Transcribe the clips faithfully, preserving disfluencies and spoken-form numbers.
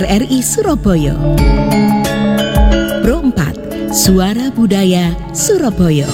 R I Surabaya. Pro empat, Suara Budaya Surabaya.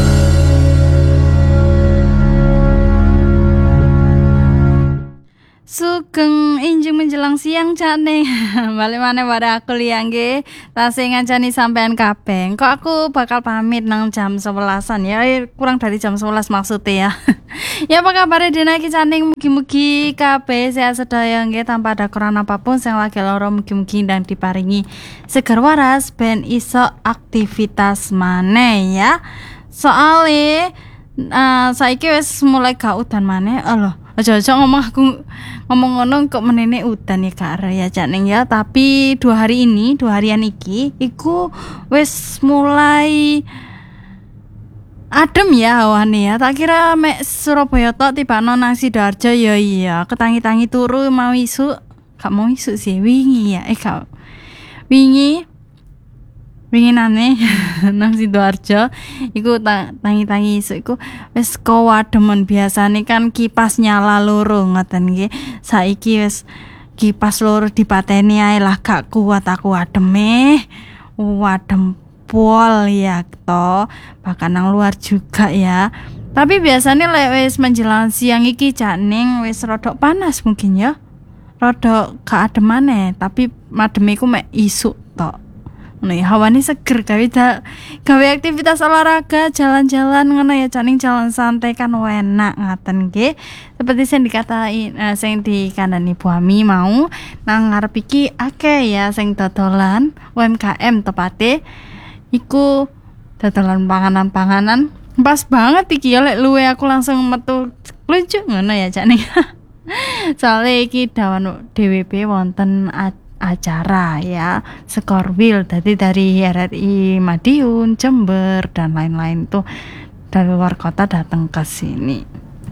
Sugeng injing menjelang siang Cak nih. Balik maneh pada aku liang nggih. Tasih ngancani sampean kabeh. Kok aku bakal pamit nang jam sebelasan ya. Kurang dari jam sebelas maksudnya ya. Ya apa kabar dina iki caning, mugi-mugi kabeh sehat sedaya nggih tanpa ada kurang apapun sing lagi lara, mugi-mugi ndang diparingi seger waras ben iso aktivitas maneh ya. Soale uh, saiki wis mulai gak udan maneh. Allah, aja-aja ngomong aku ngomong ngono kok menene udan ya Kak ya Caning ya. Tapi dua hari ini, dua harian iki iku wis mulai adem ya hawane ya. Tak kira mek Surabaya tok tibano nang Sidoarjo ya iya. Ketangi-tangi turu mau isuk, gak mau isuk sih wingi ya. Eh gak wingi winginane nang Sidoarjo iku tangi-tangi isuk iku wis kawademen. Biasane kan kipas nyala loro ngoten nggih. Saiki wis kipas loro dipateni ae lah gak kuat aku ademe. Wadem pol ya to, bahkan nang luar juga ya. Tapi biasanya lek wis menjelang siang iki Caning wis rodok panas mungkin ya. Rodok gak ademane, tapi mademe iku mek isuk tok. Ngono ya, hawane seger gawe da, gawe aktivitas olahraga, jalan-jalan ngono ya Caning, jalan santai kan enak ngaten nggih. Seperti sing dikatain eh, sing dikandani Bu Ami mau nang ngarep iki akeh ya sing dodolan U M K M tepate. Iku dadalan panganan-panganan pas banget iki ya lek luwe aku langsung metu lucu ngono ya Cak nih. Soale iki dawan D W P wonten acara ya Skorwil, tadi dari R R I Madiun, Jember dan lain-lain tuh dari luar kota datang ke sini.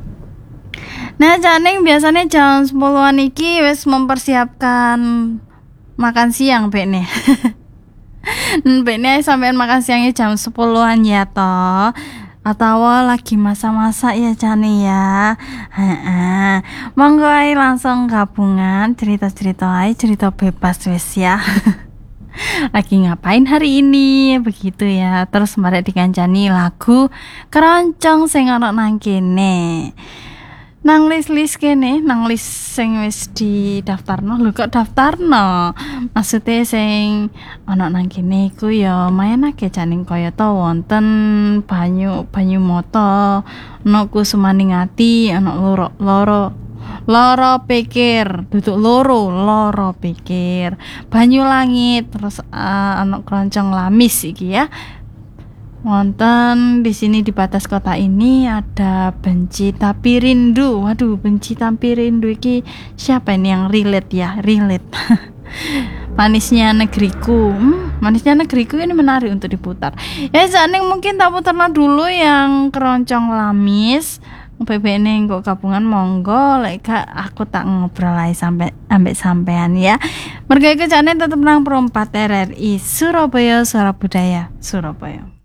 Nah Caning biasanya jam sepuluhan iki wis mempersiapkan makan siang bekne. Bekne sampean makan siangnya jam sepuluhan ya toh. Atau lagi masa-masa ya Cani ya. Heeh. Monggo ae langsung gabungan cerita-cerita ae, cerita bebas wes ya. Lagi ngapain hari ini begitu ya. Terus mari dikancani lagu keroncong sing ana nang kene. Nang list-list kene, nang list sing wis didaftarno. Lho kok daftarno? Maksudnya sing ana nang kene iku ya mayan akeh Caning kaya to wonten banyu banyu moto, ana Kusumaning Ati, ana loro loro loro pikir, duduk loro loro pikir, Banyu Langit, terus uh, ana Keroncong Lamis iki ya. Wonten di sini di batas kota ini ada Benci Tapi Rindu. Waduh, Benci Tapi Rindu iki siapa ini yang relate ya? Relate. Manisnya Negeriku. Hmm, Manisnya Negeriku ini menarik untuk diputar. Ya, Caning mungkin tak putar dulu yang Keroncong Lamis. B B N kok gabungan monggo lek like, aku tak ngobrol ae sampai ambek sampean ya. Mergo iku Caning tetep nang Pro empat R R I Surabaya, Suara Budaya Surabaya.